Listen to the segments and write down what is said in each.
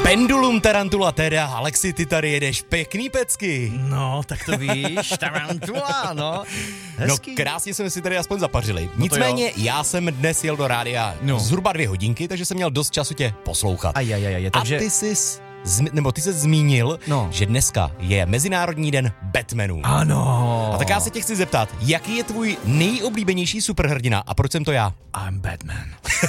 Pendulum Tarantula teda, Alexi, ty tady jedeš pěkný pecky. No, tak to víš, Tarantula, no. Hezký. No, krásně jsme si tady aspoň zapařili. Nicméně, já jsem dnes jel do rádia zhruba 2 hodinky, takže jsem měl dost času tě poslouchat. Takže... A ty jsi zmínil, že dneska je Mezinárodní den Batmanů. Ano. A tak já se tě chci zeptat, jaký je tvůj nejoblíbenější superhrdina a proč jsem to já? I'm Batman.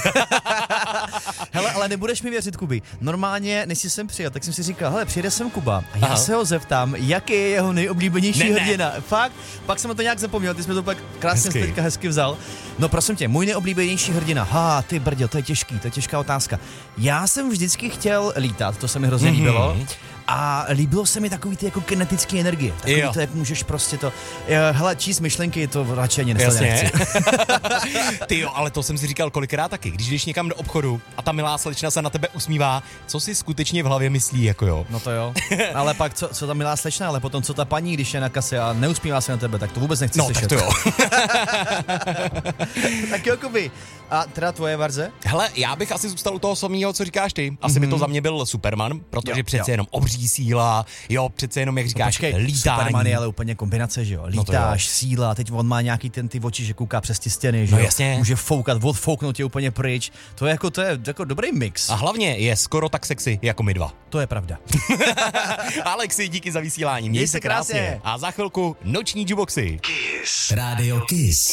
Hele, ale nebudeš mi věřit, Kuby. Normálně, než jsi sem přijel, tak jsem si říkal, hele, přijede sem Kuba a já se ho zeptám, jaký je jeho nejoblíbenější hrdina. Fakt, pak jsem to nějak zapomněl, ty jsi mi to pak krásně teďka hezky vzal. No prosím tě, můj nejoblíbenější hrdina, ty brďo, to je těžká otázka. Já jsem vždycky chtěl lítat, to se mi hrozně líbilo. A líbilo se mi takový ty jako kinetický energie. Takový to, jak můžeš prostě to... Hele, číst myšlenky, to radši ani nechci. Ty jo, ale to jsem si říkal kolikrát taky. Když jdeš někam do obchodu a ta milá slečna se na tebe usmívá, co si skutečně v hlavě myslí, jako jo? No to jo. Ale pak co ta milá slečna, ale potom co ta paní, když je na kase a neusmívá se na tebe, tak to vůbec nechci slyšet. Tak to jo. Tak jo, Kuby. A teda tvoje verze? Hele, já bych asi zůstal u toho samého, co říkáš ty. Asi by to za mě byl Superman, protože přece jenom obří síla, přece jenom, jak říkáš, lítání. Superman je ale úplně kombinace, že jo? Lítáš, síla, teď on má nějaký ty oči, že kouká přes ty stěny, že jo? Jasně. Může foukat, odfouknout je úplně pryč. To je jako dobrý mix. A hlavně je skoro tak sexy jako my dva. To je pravda. Alexi, díky za vysílání. Měj se krásně. A za chvilku noční juboxy. Kiss. Rádio Kiss.